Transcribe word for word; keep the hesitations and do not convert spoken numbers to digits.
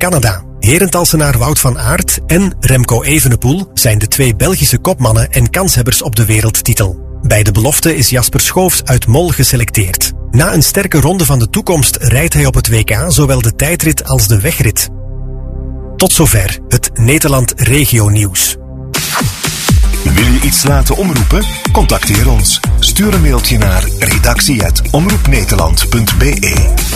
Canada. Herentalsenaar Wout van Aert en Remco Evenepoel zijn de twee Belgische kopmannen en kanshebbers op de wereldtitel. Bij de belofte is Jasper Schoofs uit Mol geselecteerd. Na een sterke ronde van de toekomst rijdt hij op het W K zowel de tijdrit als de wegrit. Tot zover het Nederland Regio Nieuws. Wil je iets laten omroepen? Contacteer ons. Stuur een mailtje naar redactie apenstaartje omroepnederland punt be.